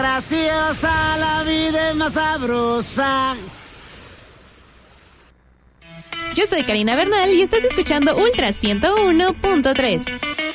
graciosa, la vida es más sabrosa. Yo soy Karina Bernal y estás escuchando Ultra 101.3.